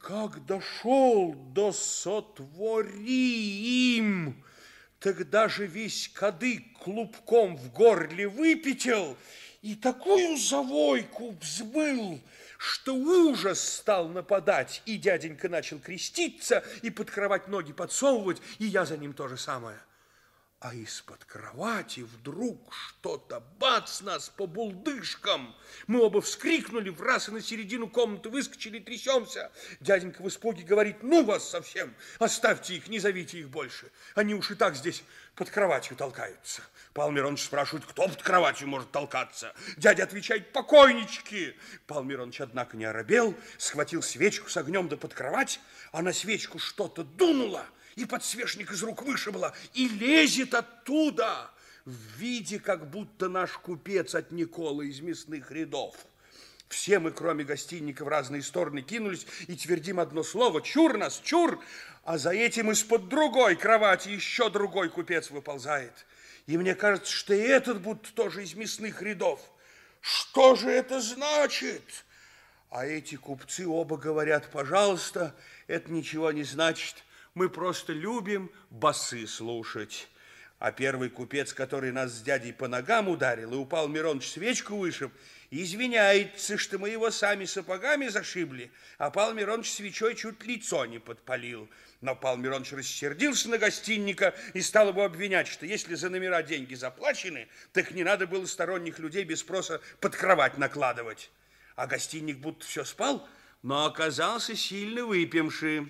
как дошел до «сотвори им», тогда же весь кадык клубком в горле выпятил и такую завойку взмыл, что ужас стал нападать, и дяденька начал креститься и под кровать ноги подсовывать, и я за ним то же самое. А из-под кровати вдруг что-то бац нас по булдышкам. Мы оба вскрикнули, в раз и на середину комнаты выскочили, трясемся. Дяденька в испуге говорит: ну вас совсем, оставьте их, не зовите их больше. Они уж и так здесь под кроватью толкаются. Павел Миронович спрашивает: кто под кроватью может толкаться? Дядя отвечает: покойнички. Павел Миронович, однако, не оробел, схватил свечку с огнем да под кровать, а на свечку что-то дунуло, и подсвечник из рук вышибло, и лезет оттуда в виде, как будто наш купец от Николы из мясных рядов. Все мы, кроме гостинника, в разные стороны кинулись и твердим одно слово: чур нас, чур! А за этим из-под другой кровати еще другой купец выползает. И мне кажется, что и этот будто тоже из мясных рядов. Что же это значит? А эти купцы оба говорят: пожалуйста, это ничего не значит. Мы просто любим басы слушать. А первый купец, который нас с дядей по ногам ударил и у Павла Мироновича свечку вышиб, извиняется, что мы его сами сапогами зашибли, а Павел Миронович свечой чуть лицо не подпалил. Но Павел Миронович рассердился на гостинника и стал его обвинять, что если за номера деньги заплачены, так не надо было сторонних людей без спроса под кровать накладывать. А гостинник будто все спал, но оказался сильно выпивший.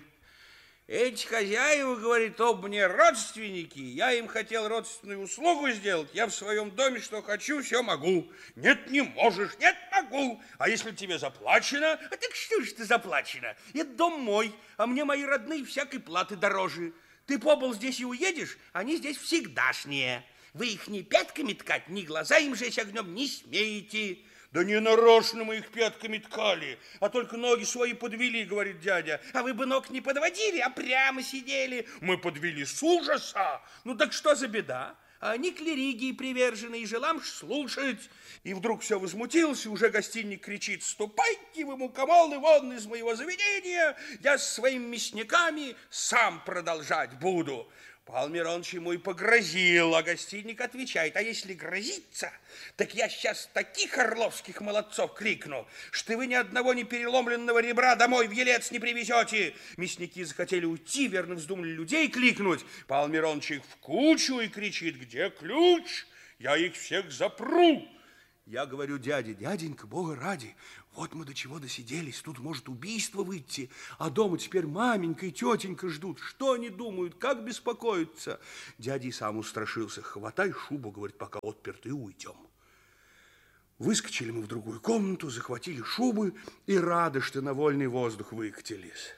Эти хозяева, говорит, оба мне родственники, я им хотел родственную услугу сделать, я в своем доме что хочу, все могу. Нет, не можешь, нет, могу. А если тебе заплачено? А так что ж ты заплачено? Это дом мой, а мне мои родные всякой платы дороже. Ты побыл здесь и уедешь, они здесь всегдашние. Вы их ни пятками ткать, ни глаза им жечь огнем не смеете. Да не нарочно мы их пятками ткали, а только ноги свои подвели, говорит дядя. А вы бы ног не подводили, а прямо сидели. Мы подвели с ужаса. Ну так что за беда? А они к религии привержены и желам слушать. И вдруг все возмутился, уже гостинник кричит: ступайте вы, мукомолы, вон из моего заведения, я с своими мясниками сам продолжать буду. Павел Миронович ему и погрозил, а гостинник отвечает: а если грозится, так я сейчас таких орловских молодцов крикну, что вы ни одного непереломленного ребра домой в Елец не привезете. Мясники захотели уйти, верно вздумали людей кликнуть. Павел Миронович их в кучу и кричит: где ключ? Я их всех запру. Я говорю дяде: дяденька, Бога ради, вот мы до чего досиделись, тут может убийство выйти, а дома теперь маменька и тетенька ждут. Что они думают, как беспокоятся? Дядя и сам устрашился. Хватай шубу, говорит, пока отперты, и уйдем. Выскочили мы в другую комнату, захватили шубы и рады, что на вольный воздух выкатились.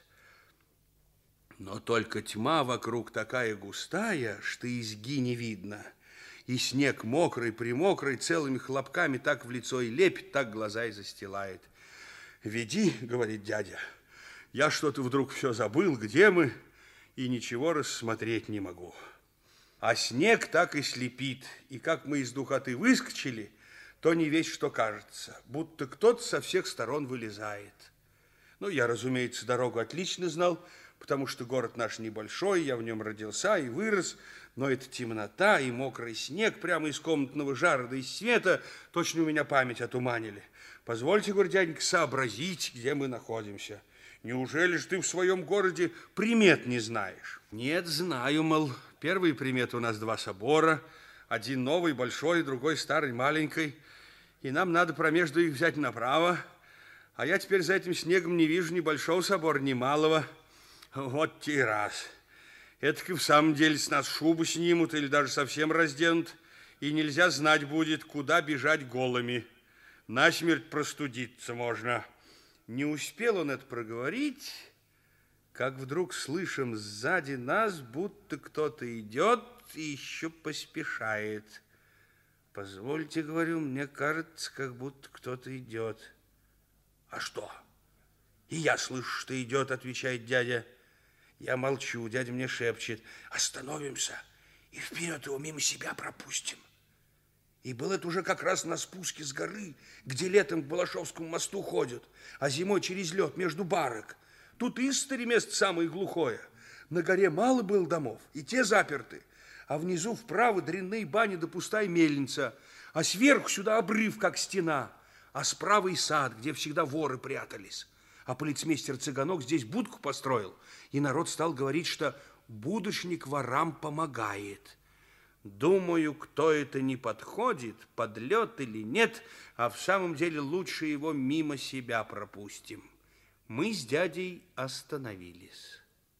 Но только тьма вокруг такая густая, что изги не видно. И снег мокрый-примокрый, целыми хлопками так в лицо и лепит, так глаза и застилает. Веди, говорит дядя, я что-то вдруг все забыл, где мы, и ничего рассмотреть не могу. А снег так и слепит, и как мы из духоты выскочили, то не весь что кажется, будто кто-то со всех сторон вылезает. Ну, я, разумеется, дорогу отлично знал, потому что город наш небольшой, я в нем родился и вырос, но эта темнота и мокрый снег прямо из комнатного жара да из света точно у меня память отуманили. Позвольте, говорит дяденька, сообразить, где мы находимся. Неужели же ты в своем городе примет не знаешь? Нет, знаю, мол, первые приметы у нас два собора, один новый, большой, другой старый, маленький, и нам надо промежду их взять направо, а я теперь за этим снегом не вижу ни большого собора, ни малого. Вот те и раз. Это и в самом деле с нас шубу снимут или даже совсем разденут, и нельзя знать будет, куда бежать голыми. Насмерть простудиться можно. Не успел он это проговорить, как вдруг слышим сзади нас, будто кто-то идет и еще поспешает. Позвольте, говорю, мне кажется, как будто кто-то идет. А что? И я слышу, что идет, отвечает дядя. Я молчу, дядя мне шепчет: остановимся и вперед его мимо себя пропустим. И был это уже как раз на спуске с горы, где летом к Балашовскому мосту ходят, а зимой через лед между барок. Тут истори место самое глухое. На горе мало было домов, и те заперты. А внизу вправо дрянные бани да пустая мельница. А сверху сюда обрыв, как стена. А справа и сад, где всегда воры прятались. А полицмейстер Цыганок здесь будку построил. И народ стал говорить, что будочник ворам помогает. Думаю, кто это не подходит, подлет или нет, а в самом деле лучше его мимо себя пропустим. Мы с дядей остановились.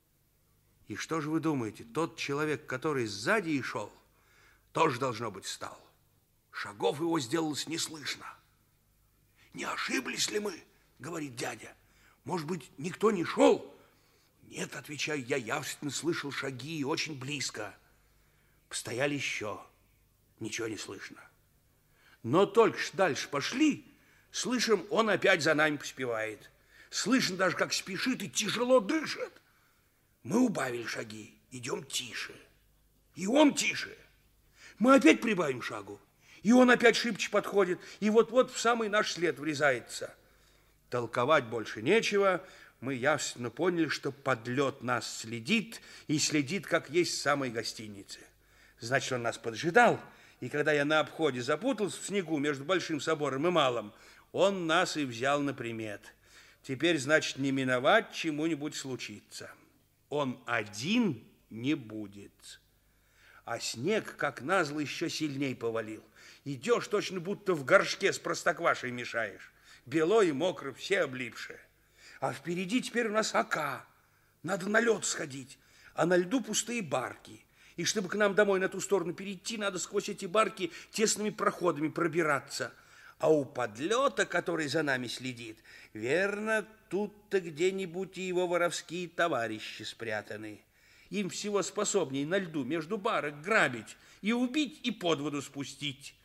И что же вы думаете, тот человек, который сзади и шел, тоже, должно быть, встал. Шагов его сделалось не слышно. «Не ошиблись ли мы?» — говорит дядя. «Может быть, никто не шел?» «Нет, — отвечаю, — я явственно слышал шаги и очень близко». Постояли еще, ничего не слышно. Но только ж дальше пошли, слышим, он опять за нами поспевает. Слышно даже, как спешит и тяжело дышит. Мы убавили шаги, идем тише. И он тише. Мы опять прибавим шагу, и он опять шибче подходит, и вот-вот в самый наш след врезается. Толковать больше нечего. Мы явственно поняли, что подлет нас следит, и следит, как есть в самой гостинице. Значит, он нас поджидал, и когда я на обходе запутался в снегу между Большим собором и Малым, он нас и взял на примет. Теперь, значит, не миновать, чему-нибудь случится. Он один не будет. А снег, как назло, еще сильней повалил. Идешь точно будто в горшке с простоквашей мешаешь. Бело и мокро, все облипшие. А впереди теперь у нас ока. Надо на лед сходить, а на льду пустые барки. И чтобы к нам домой на ту сторону перейти, надо сквозь эти барки тесными проходами пробираться. А у подлета, который за нами следит, верно, тут-то где-нибудь и его воровские товарищи спрятаны. Им всего способней на льду между барок грабить и убить, и под воду спустить.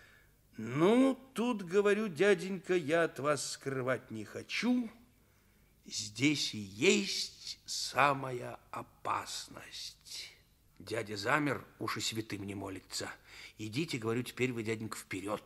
Ну, тут, говорю, дяденька, я от вас скрывать не хочу. Здесь и есть самая опасность. Дядя замер, уж и святым не молится. Идите, говорю, теперь вы, дяденька, вперед.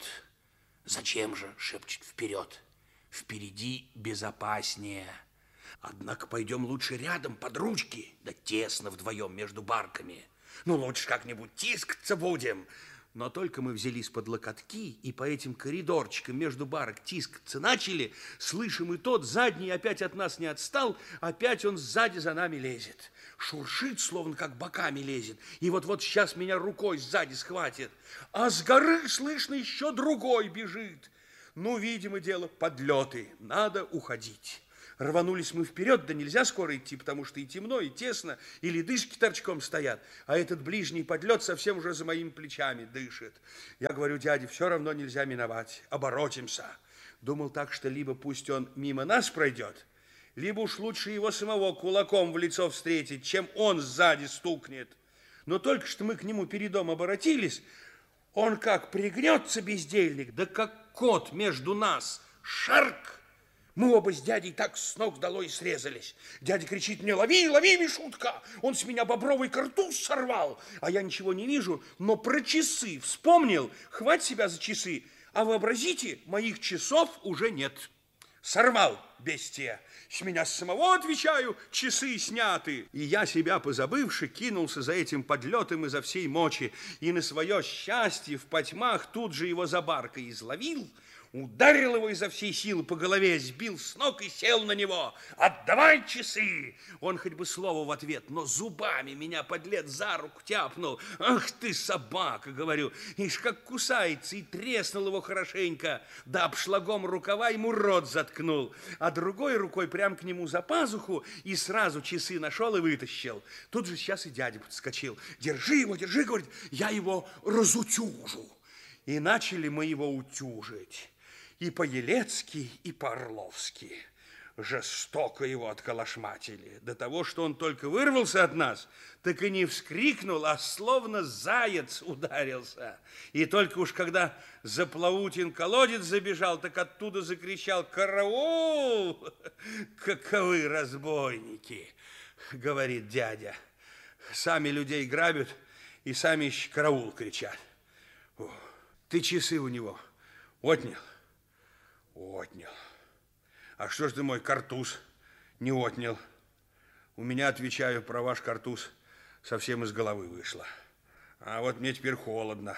Зачем же, шепчет, вперед? Впереди безопаснее. Однако пойдем лучше рядом, под ручки, да тесно вдвоем между барками. Ну, лучше как-нибудь тискаться будем. Но только мы взялись под локотки и по этим коридорчикам между барок тискаться начали, слышим, и тот задний опять от нас не отстал, опять он сзади за нами лезет. Шуршит, словно как боками лезет, и вот-вот сейчас меня рукой сзади схватит. А с горы, слышно, еще другой бежит. Ну, видимо, дело подлеты, надо уходить. Рванулись мы вперед, да нельзя скоро идти, потому что и темно, и тесно, и ледышки торчком стоят, а этот ближний подлет совсем уже за моими плечами дышит. Я говорю, дяде, все равно нельзя миновать, оборотимся. Думал так, что либо пусть он мимо нас пройдет, либо уж лучше его самого кулаком в лицо встретить, чем он сзади стукнет. Но только что мы к нему передом оборотились, он как пригнется, бездельник, да как кот между нас, шарк! Мы оба с дядей так с ног долой срезались. Дядя кричит мне, лови, лови, Мишутка! Он с меня бобровый картуз сорвал. А я ничего не вижу, но про часы вспомнил. Хвать себя за часы. А вообразите, моих часов уже нет. Сорвал, бестия. С меня самого, отвечаю, часы сняты. И я, себя позабывши, кинулся за этим подлетом изо всей мочи. И на свое счастье в потьмах тут же его за баркой изловил, ударил его изо всей силы по голове, сбил с ног и сел на него. «Отдавай часы!» Он хоть бы слово в ответ, но зубами меня подлец за руку тяпнул. «Ах ты, собака!» — говорю. Ишь, как кусается, и треснул его хорошенько. Да обшлагом рукава ему рот заткнул. А другой рукой прям к нему за пазуху и сразу часы нашел и вытащил. Тут же сейчас и дядя подскочил. «Держи его, держи!» — говорит. «Я его разутюжу!» И начали мы его утюжить. И по-елецки, и по-орловски. Жестоко его отколошматили. До того, что он только вырвался от нас, так и не вскрикнул, а словно заяц ударился. И только уж когда за Плавутин колодец забежал, так оттуда закричал: «Караул! Каковы разбойники!» Говорит дядя. Сами людей грабят и сами еще караул кричат. Ты часы у него отнял? Отнял. А что ж ты мой картуз Не отнял. У меня, отвечаю, про ваш картуз совсем из головы вышло. А вот мне теперь холодно.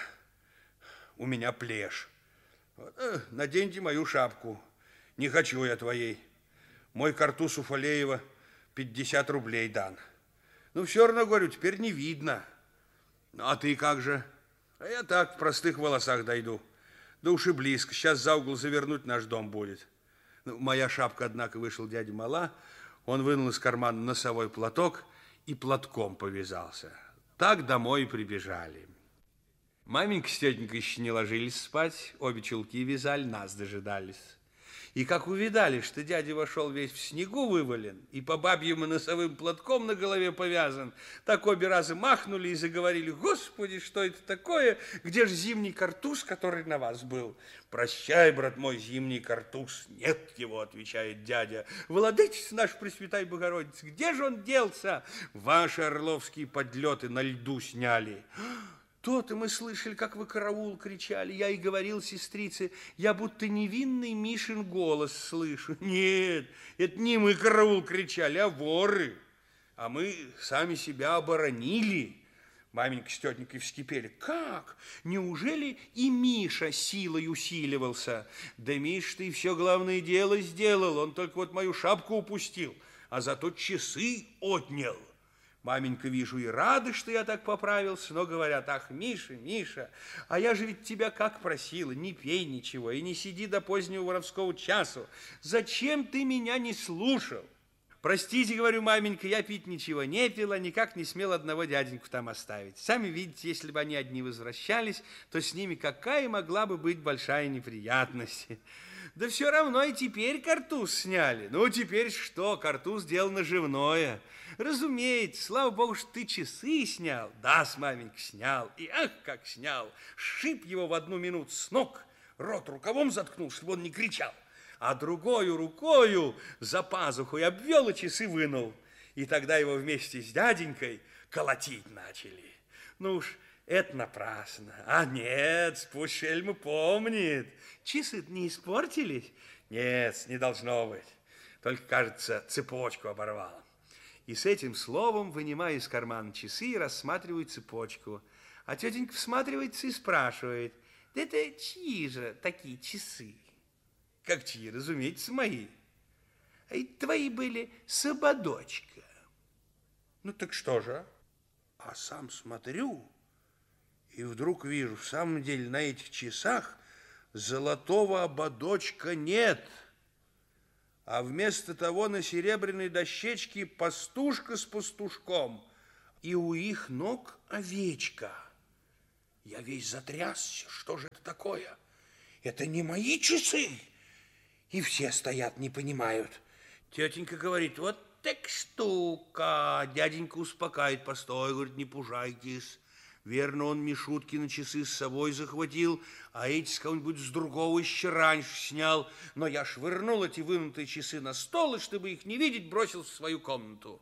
У меня плешь. Вот, наденьте мою шапку. Не хочу я твоей. Мой картуз у Фалеева 50 рублей дан. Ну, все равно, говорю, теперь не видно. Ну, а ты как же? А я так, в простых волосах дойду. Да уж и близко. Сейчас за угол завернуть наш дом будет. Ну, моя шапка, однако, вышел дядя Мала. Он вынул из кармана носовой платок и платком повязался. Так домой и прибежали. Маменька с тетенькой еще не ложились спать. Обе чулки вязали, нас дожидались. И как увидали, что дядя вошел весь в снегу вывален и по бабьему носовым платком на голове повязан, так обе раза махнули и заговорили: «Господи, что это такое? Где же зимний картуз, который на вас был?» «Прощай, брат мой, зимний картуз, нет его», отвечает дядя. «Владычица наша Пресвятая Богородица, где же он делся?» «Ваши орловские подлеты на льду сняли». То-то мы слышали, как вы караул кричали. Я и говорил сестрице, я будто невинный Мишин голос слышу. Нет, это не мы караул кричали, а воры. А мы сами себя оборонили. Маменька с тетенькой вскипели. Как? Неужели и Миша силой усиливался? Да Миша-то и все главное дело сделал. Он только вот мою шапку упустил, а зато часы отнял. Маменька, вижу, и рада, что я так поправился, но говорят: ах, Миша, Миша, а я же ведь тебя как просила, не пей ничего и не сиди до позднего воровского часу. Зачем ты меня не слушал? Простите, говорю, маменька, я пить ничего не пила, никак не смел одного дяденьку там оставить. Сами видите, если бы они одни возвращались, то с ними какая могла бы быть большая неприятность. Да все равно и теперь картуз сняли. Ну, теперь что? Картуз дело наживное. Разумеется, слава богу, что ты часы снял. Да, с маменька снял. И ах, как снял. Сшиб его в одну минуту с ног, рот рукавом заткнул, чтобы он не кричал. А другою рукою за пазухой обвел и часы вынул. И тогда его вместе с дяденькой колотить начали. Ну уж, это напрасно. А нет, пусть шельма помнит. Часы-то не испортились? Нет, не должно быть. Только, кажется, цепочку оборвало. И с этим словом вынимаю из кармана часы и рассматриваю цепочку. А тетенька всматривается и спрашивает: да это чьи же такие часы? Как чьи? Разумеется, мои. А это твои были с ободочка. Ну так что же? А сам смотрю, и вдруг вижу, в самом деле на этих часах золотого ободочка нет. А вместо того на серебряной дощечке пастушка с пастушком, и у их ног овечка. Я весь затрясся. Что же это такое? Это не мои часы. И все стоят, не понимают. Тетенька говорит: вот так штука. Дяденька успокаивает: постой, говорит, не пужайтесь. Верно, он Мишутки на часы с собой захватил, а эти с кого-нибудь с другого еще раньше снял. Но я швырнул эти вынутые часы на стол, и, чтобы их не видеть, бросился в свою комнату.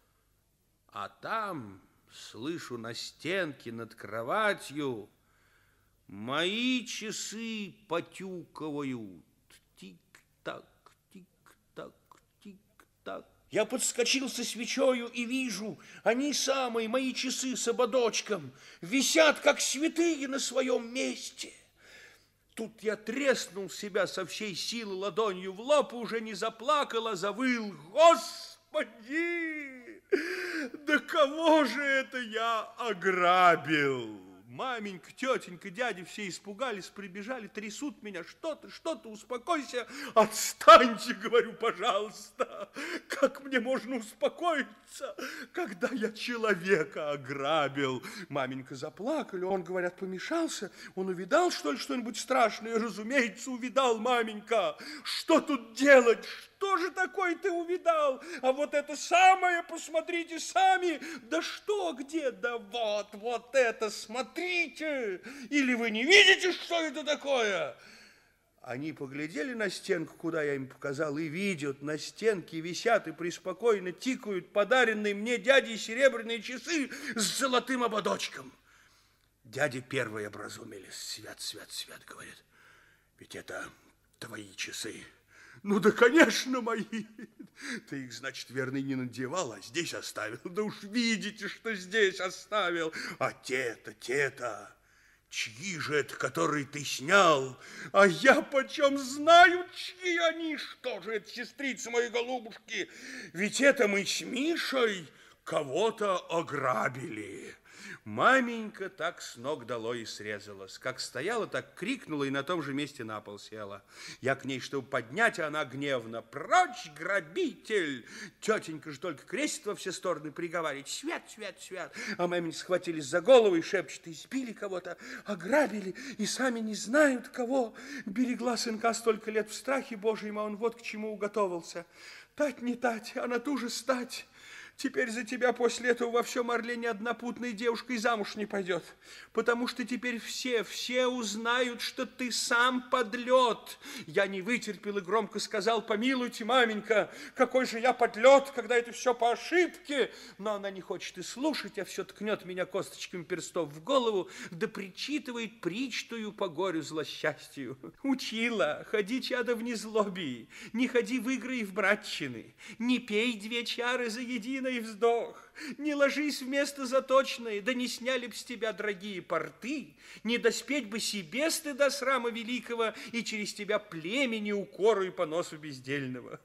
А там, слышу, на стенке над кроватью мои часы потюкивают. Тик-так, тик-так, тик-так. Я подскочил со свечою и вижу, они самые, мои часы с ободочком, висят, как святые, на своем месте. Тут я треснул себя со всей силы ладонью в лоб и уже не заплакал, а завыл: Господи, да кого же это я ограбил? Маменька, тетенька, дядя все испугались, прибежали, трясут меня. Что ты, успокойся. Отстаньте, говорю, пожалуйста. Как мне можно успокоиться, когда я человека ограбил? Маменька заплакали, он, говорят, помешался. Он увидал, что ли, что-нибудь страшное? Разумеется, увидал, маменька. Что тут делать? Что же такое ты увидал? А вот это самое, посмотрите сами. Да что, где? Да вот это, смотрите. Или вы не видите, что это такое? Они поглядели на стенку, куда я им показал, и видят, на стенке висят и преспокойно тикают подаренные мне дядей серебряные часы с золотым ободочком. Дядя первый образумились. Свят, говорит. Ведь это твои часы. Ну да, конечно, мои. Ты их, значит, верно, не надевал, а здесь оставил. Да уж видите, что здесь оставил. А те-то, чьи же это, которые ты снял? А я почем знаю, чьи они? Что же это, сестрицы мои голубушки? Ведь это мы с Мишей кого-то ограбили. Маменька так с ног долой и срезалась. Как стояла, так крикнула и на том же месте на пол села. Я к ней, чтобы поднять, а она гневно: прочь, грабитель! Тетенька же только крестит во все стороны, приговаривает: свят, свят, свят. А маменька схватились за голову и шепчет: избили кого-то, ограбили, и сами не знают кого. Берегла сынка столько лет в страхе Божьем, а он вот к чему уготовился. Тать не тать, а на ту же стать. Теперь за тебя после этого во всем Орле ни одна путная девушка и замуж не пойдет, потому что теперь все узнают, что ты сам подлет. Я не вытерпел и громко сказал: помилуйте, маменька, какой же я подлет, когда это все по ошибке. Но она не хочет и слушать, а все ткнет меня косточками перстов в голову, да причитывает причтую по горю злосчастью. Учила: ходи, чадо, в незлобии, не ходи в игры и в братчины, не пей 2 чары за единый вздох, не ложись в место заточное, да не сняли б с тебя дорогие порты, не доспеть бы себе стыда срама великого и через тебя племени укору и поносу бездельного.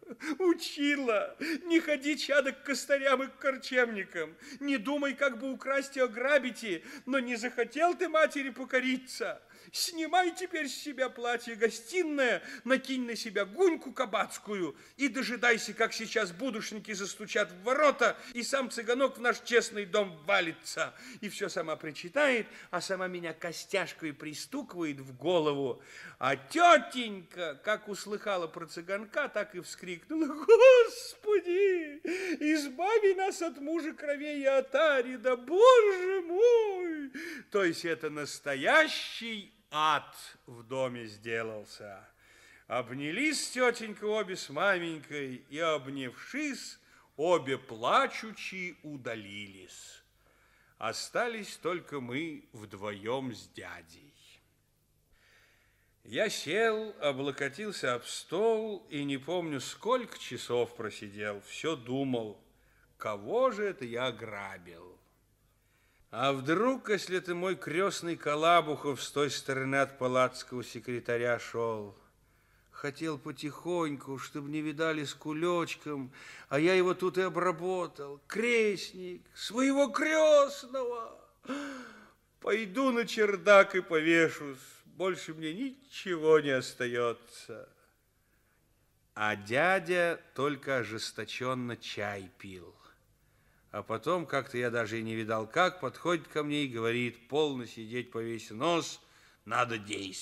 Учила: не ходи, чадо, к костарям и к корчемникам, не думай, как бы украсть и ограбить, но не захотел ты матери покориться. Снимай теперь с себя платье гостиное, накинь на себя гуньку кабацкую и дожидайся, как сейчас будушники застучат в ворота, и сам цыганок в наш честный дом валится. И все сама причитает, а сама меня костяшкой пристукивает в голову. А тетенька, как услыхала про цыганка, так и вскрикнула: Господи, избави нас от мужа кровей и отари, да Боже мой! То есть это настоящий ад в доме сделался. Обнялись тетенька обе с маменькой, и, обнявшись, обе плачучи удалились. Остались только мы вдвоем с дядей. Я сел, облокотился об стол и не помню, сколько часов просидел, все думал, кого же это я ограбил. А вдруг, если это мой крестный Калабухов с той стороны от палацкого секретаря шел? Хотел потихоньку, чтобы не видали с кулечком, а я его тут и обработал. Крестник, своего крестного! Пойду на чердак и повешусь, больше мне ничего не остается. А дядя только ожесточенно чай пил. А потом, как-то я даже и не видал как, подходит ко мне и говорит: полно сидеть, повесь нос, надо действовать.